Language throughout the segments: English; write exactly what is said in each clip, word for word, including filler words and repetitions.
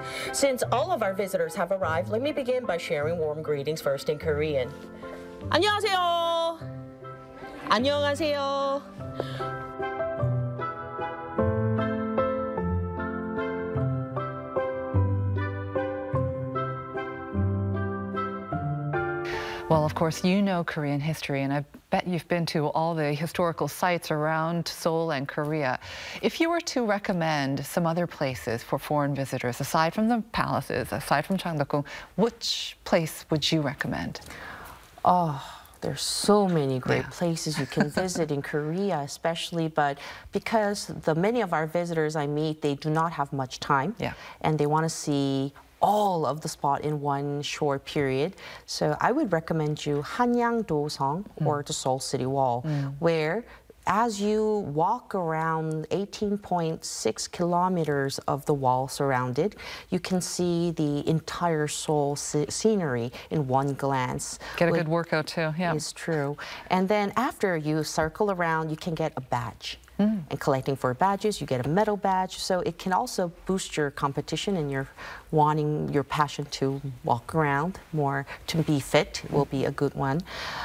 Since all of our visitors have arrived, let me begin by sharing warm greetings first in Korean. 안녕하세요. 안녕하세요. Well, of course, you know Korean history, and I bet you've been to all the historical sites around Seoul and Korea. If you were to recommend some other places for foreign visitors, aside from the palaces, aside from Changdeokgung, which place would you recommend? Oh, there's so many great Yeah. places you can visit in Korea, especially, but because the many of our visitors I meet, they do not have much time, Yeah. and they want to see all of the spot in one short period. So I would recommend you Hanyang-do-song, mm. or the Seoul City Wall, mm. where as you walk around eighteen point six kilometers of the wall surrounded, you can see the entire Seoul scenery in one glance. Get a good workout too, yeah. It's true. And then after you circle around, you can get a badge. Mm. And collecting for badges, you get a medal badge. So it can also boost your competition and your wanting, your passion to walk around more, to be fit will be a good one.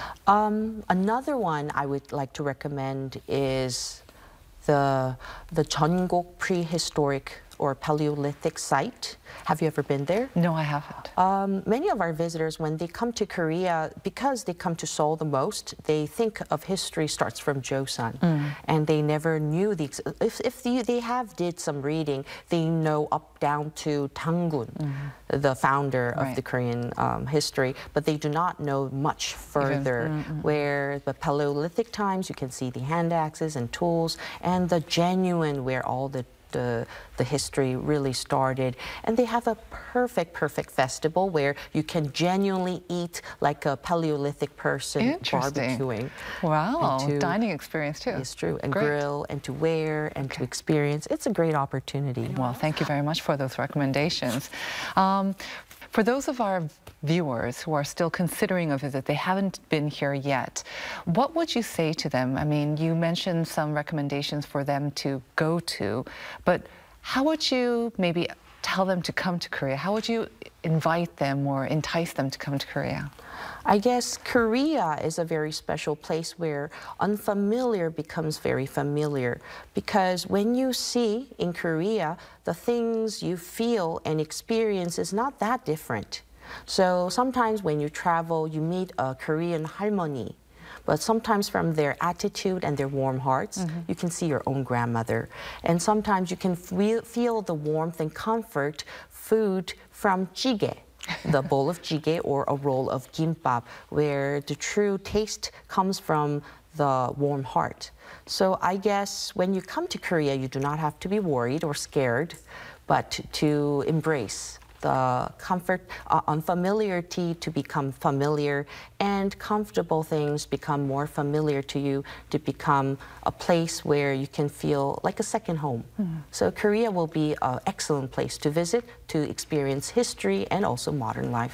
Um, another one I would like to recommend is the, the Jeonggok Prehistoric or Paleolithic site. Have you ever been there? No, I haven't. Um, many of our visitors, when they come to Korea, because they come to Seoul the most, they think of history starts from Joseon, mm. and they never knew the. If if the, they have did some reading, they know up down to Tangun, mm. the founder right. of the Korean um, history, but they do not know much further. Even, mm, mm, where the Paleolithic times, you can see the hand axes and tools, and the genuine where all the The, the history really started. And they have a perfect, perfect festival where you can genuinely eat like a Paleolithic person barbecuing. Wow, to, dining experience too. It's true, and great. grill and to wear and okay. to experience. It's a great opportunity. Well, thank you very much for those recommendations. Um, For those of our viewers who are still considering a visit, they haven't been here yet, what would you say to them? I mean, you mentioned some recommendations for them to go to, but how would you maybe tell them to come to Korea? How would you invite them or entice them to come to Korea? I guess Korea is a very special place where unfamiliar becomes very familiar, because when you see in Korea, the things you feel and experience is not that different. So sometimes when you travel, you meet a Korean 할머니, but sometimes from their attitude and their warm hearts, mm-hmm. you can see your own grandmother. And sometimes you can feel the warmth and comfort food from jjigae. The bowl of jjigae or a roll of gimbap, where the true taste comes from the warm heart. So I guess when you come to Korea, you do not have to be worried or scared, but to embrace the comfort, uh, unfamiliarity to become familiar, and comfortable things become more familiar to you, to become a place where you can feel like a second home. Mm. So Korea will be an excellent place to visit, to experience history and also modern life.